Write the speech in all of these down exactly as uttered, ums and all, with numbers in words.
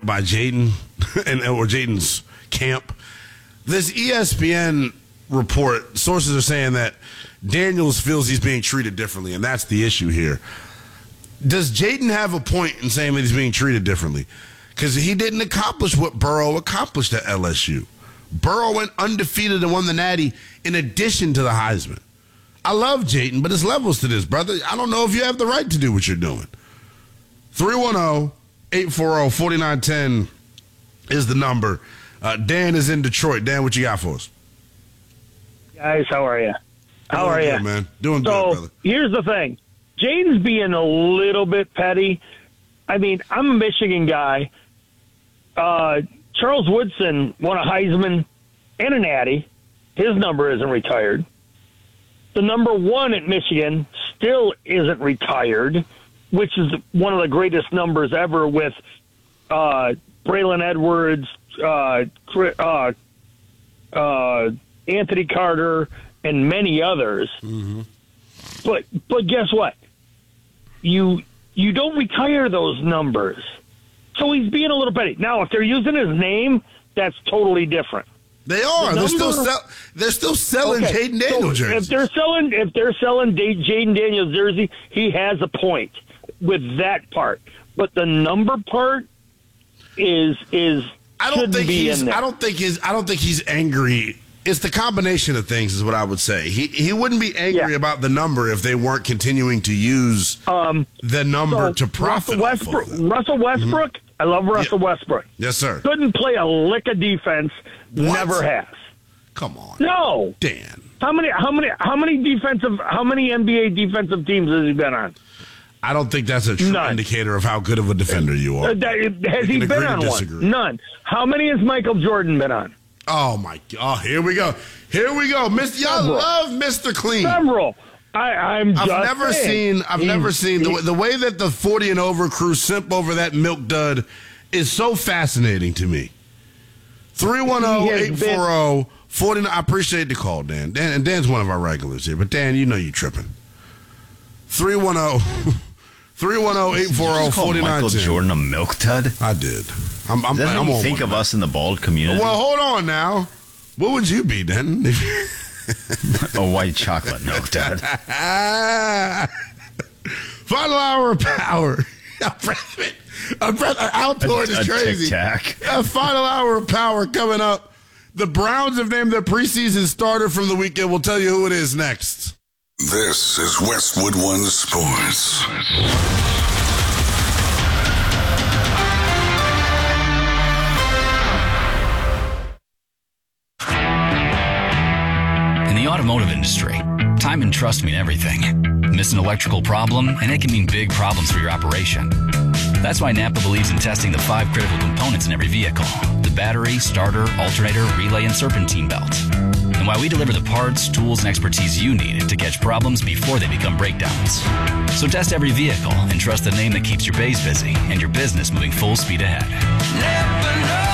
by Jaden and or Jaden's camp. This E S P N report, sources are saying that Daniels feels he's being treated differently, and that's the issue here. Does Jaden have a point in saying that he's being treated differently? Because he didn't accomplish what Burrow accomplished at L S U. Burrow went undefeated and won the Natty in addition to the Heisman. I love Jaden, but there's levels to this, brother. I don't know if you have the right to do what you're doing. three one zero, eight four zero, four nine one zero is the number. Uh, Dan is in Detroit. Dan, what you got for us? Guys, how are you? How Doing are good, you? man? Doing so, good, brother. Here's the thing. Jaden's being a little bit petty. I mean, I'm a Michigan guy. Uh, Charles Woodson won a Heisman and a Natty. His number isn't retired. The number one at Michigan still isn't retired, which is one of the greatest numbers ever with uh, Braylon Edwards, uh, uh, uh, Anthony Carter, and many others. Mm-hmm. But but guess what? You you don't retire those numbers. So he's being a little petty. Now, if they're using his name, that's totally different. They are. The they're still number- sell- they're still selling Okay, Jaden Daniels so jerseys. If they're selling if they're selling Da- Jaden Daniels jersey, he has a point with that part. But the number part is is I don't shouldn't think be he's. in there. I don't think he's. I don't think he's angry. It's the combination of things, is what I would say. He he wouldn't be angry Yeah. about the number if they weren't continuing to use um, the number so to profit. Russell off Westbrook. of them. Russell Westbrook. I love Russell Yeah. Westbrook. Yes, sir. Couldn't play a lick of defense. What? Never has. Come on, No. Dan. How many? How many? How many defensive? How many N B A defensive teams has he been on? I don't think that's a true None. indicator of how good of a defender you Uh, are. that- has We he can been agree to on disagree. one? None. How many has Michael Jordan been on? Oh my God! Here we go. Here we go, Mister Y'all Several. love Mister Clean. Several. I, I'm. I've just never saying. seen. I've He's- never seen the, he- way- the way that the forty and over crew simp over that milk dud is so fascinating to me. three one zero, eight four zero, four nine I appreciate the call, Dan. Dan and Dan's one of our regulars here, but Dan, you know you tripping. three one zero, three one zero, eight four zero, four nine one Michael zero Jordan a milk dud? I did. I'm, I'm, Is that how I'm you on think one of us in the bald community? Well, hold on now. What would you be, Dan? A white chocolate milk dud. Final hour of power. A breath, a breath, an outpouring is A crazy. tic-tac. A final hour of power coming up. The Browns have named their preseason starter from the weekend. We'll tell you who it is next. This is Westwood One Sports. In the automotive industry, time and trust mean everything. Miss an electrical problem, and it can mean big problems for your operation. That's why Napa believes in testing the five critical components in every vehicle: the battery, starter, alternator, relay, and serpentine belt. And why we deliver the parts, tools, and expertise you need to catch problems before they become breakdowns. So test every vehicle and trust the name that keeps your bays busy and your business moving full speed ahead. Never know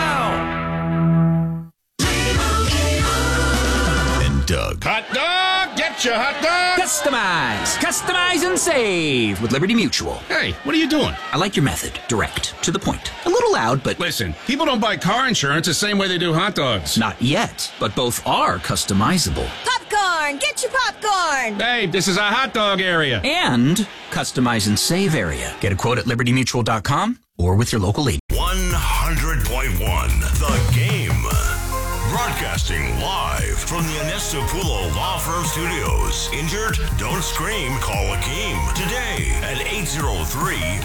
how. And Doug. Hot dog! Get your hot dog! Customize, customize and save with Liberty Mutual. Hey, what are you doing? I like your method. Direct, to the point. A little loud, but Listen, people don't buy car insurance the same way they do hot dogs. not yet. But both are customizable. Popcorn! Get your popcorn! Hey, this is a hot dog area. And customize and save area. Get a quote at liberty mutual dot com or with your local agent. one hundred point one The Game. Broadcasting live from the Anestapulo Law Firm Studios. Injured? Don't scream. Call Akeem today at eight zero three